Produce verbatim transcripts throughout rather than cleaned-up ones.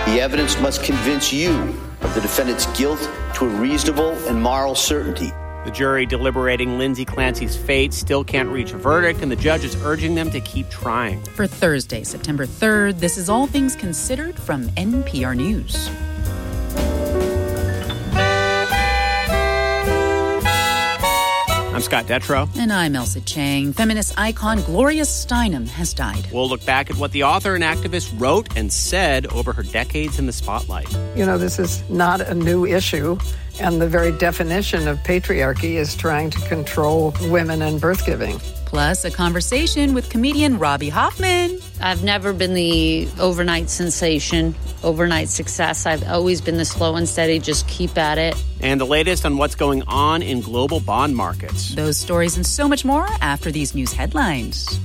The evidence must convince you of the defendant's guilt to a reasonable and moral certainty. The jury deliberating Lindsay Clancy's fate still can't reach a verdict, and the judge is urging them to keep trying. For Thursday, September third, this is All Things Considered from N P R News. I'm Scott Detrow. And I'm Elsa Chang. Feminist icon Gloria Steinem has died. We'll look back at what the author and activist wrote and said over her decades in the spotlight. You know, this is not a new issue, and the very definition of patriarchy is trying to control women and birth giving. Plus, a conversation with comedian Robbie Hoffman. I've never been the overnight sensation, overnight success. I've always been the slow and steady, just keep at it. And the latest on what's going on in global bond markets. Those stories and so much more after these news headlines.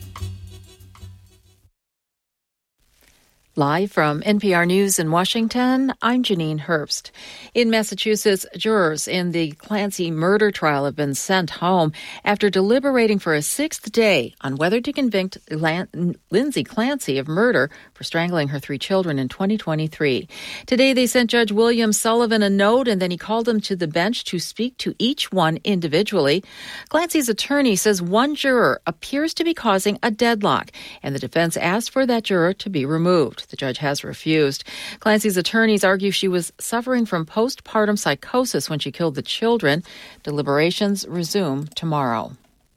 Live from N P R News in Washington, I'm Janine Herbst. In Massachusetts, jurors in the Clancy murder trial have been sent home after deliberating for a sixth day on whether to convict Lan- Lindsay Clancy of murder for strangling her three children in twenty twenty-three. Today, they sent Judge William Sullivan a note, and then he called them to the bench to speak to each one individually. Clancy's attorney says one juror appears to be causing a deadlock, and the defense asked for that juror to be removed. The judge has refused. Clancy's attorneys argue she was suffering from postpartum psychosis when she killed the children. Deliberations resume tomorrow.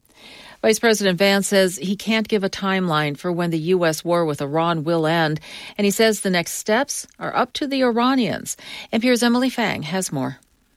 Vice President Vance says he can't give a timeline for when the U S war with Iran will end, and he says the next steps are up to the Iranians. N P R's Emily Fang has more.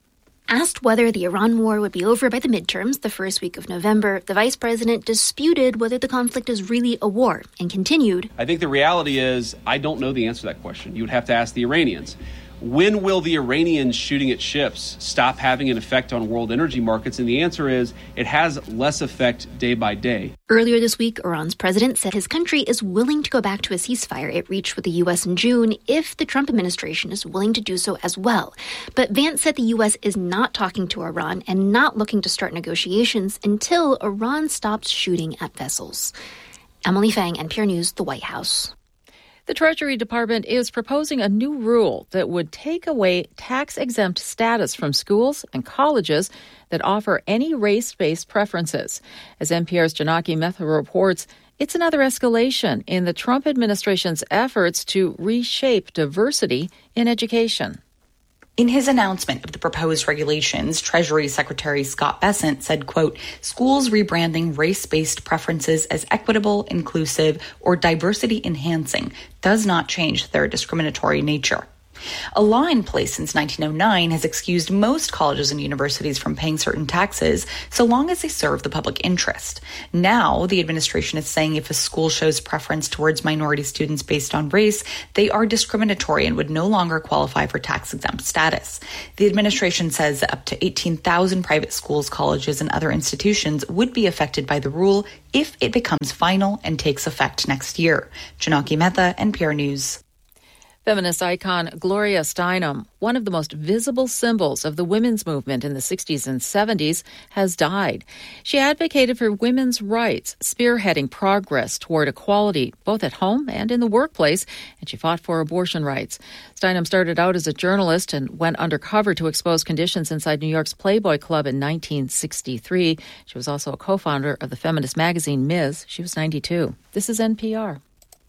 Asked whether the Iran war would be over by the midterms the first week of November, the vice president disputed whether the conflict is really a war and continued. I think the reality is I don't know the answer to that question. You would have to ask the Iranians. When will the Iranians shooting at ships stop having an effect on world energy markets? And the answer is it has less effect day by day. Earlier this week, Iran's president said his country is willing to go back to a ceasefire it reached with the U S in June if the Trump administration is willing to do so as well. But Vance said the U S is not talking to Iran and not looking to start negotiations until Iran stops shooting at vessels. Emily Fang, N P R News, the White House. The Treasury Department is proposing a new rule that would take away tax-exempt status from schools and colleges that offer any race-based preferences. As N P R's Janaki Mehta reports, it's another escalation in the Trump administration's efforts to reshape diversity in education. In his announcement of the proposed regulations, Treasury Secretary Scott Bessent said, quote, schools rebranding race-based preferences as equitable, inclusive, or diversity-enhancing does not change their discriminatory nature. A law in place since nineteen oh nine has excused most colleges and universities from paying certain taxes so long as they serve the public interest. Now, the administration is saying if a school shows preference towards minority students based on race, they are discriminatory and would no longer qualify for tax-exempt status. The administration says that up to eighteen thousand private schools, colleges, and other institutions would be affected by the rule if it becomes final and takes effect next year. Janaki Mehta, N P R News. Feminist icon Gloria Steinem, one of the most visible symbols of the women's movement in the sixties and seventies, has died. She advocated for women's rights, spearheading progress toward equality, both at home and in the workplace, and she fought for abortion rights. Steinem started out as a journalist and went undercover to expose conditions inside New York's Playboy Club in nineteen sixty-three. She was also a co-founder of the feminist magazine Miz. She was ninety-two. This is N P R.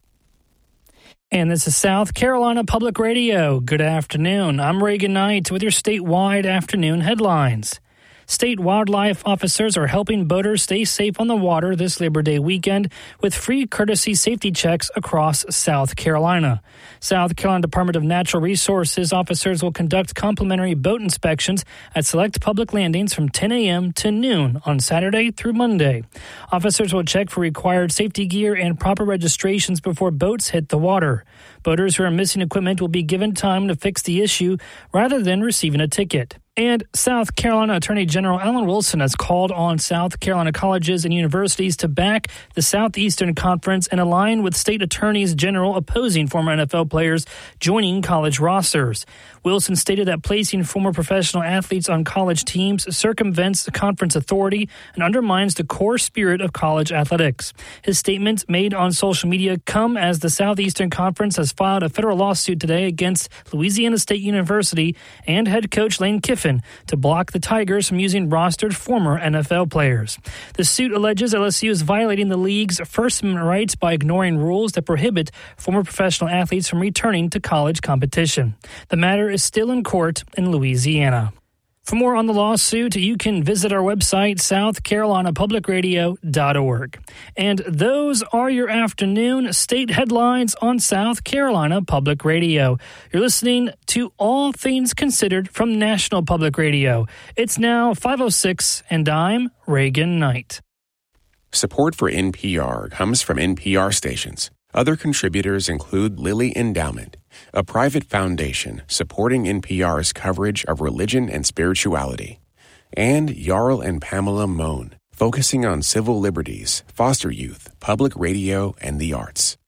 And this is South Carolina Public Radio. Good afternoon. I'm Reagan Knight with your statewide afternoon headlines. State wildlife officers are helping boaters stay safe on the water this Labor Day weekend with free courtesy safety checks across South Carolina. South Carolina Department of Natural Resources officers will conduct complimentary boat inspections at select public landings from ten a.m. to noon on Saturday through Monday. Officers will check for required safety gear and proper registrations before boats hit the water. Boaters who are missing equipment will be given time to fix the issue rather than receiving a ticket. And South Carolina Attorney General Alan Wilson has called on South Carolina colleges and universities to back the Southeastern Conference and align with state attorneys general opposing former N F L players joining college rosters. Wilson stated that placing former professional athletes on college teams circumvents conference authority and undermines the core spirit of college athletics. His statement, made on social media, come as the Southeastern Conference has filed a federal lawsuit today against Louisiana State University and head coach Lane Kiffin to block the Tigers from using rostered former N F L players. The suit alleges L S U is violating the league's First Amendment rights by ignoring rules that prohibit former professional athletes from returning to college competition. The matter is still in court in Louisiana. For more on the lawsuit, you can visit our website, south carolina public radio dot org. And those are your afternoon state headlines on South Carolina Public Radio. You're listening to All Things Considered from National Public Radio. It's now five oh six, and I'm Reagan Knight. Support for N P R comes from N P R stations. Other contributors include Lilly Endowment, a private foundation supporting N P R's coverage of religion and spirituality, and Jarl and Pamela Mohn, focusing on civil liberties, foster youth, public radio, and the arts.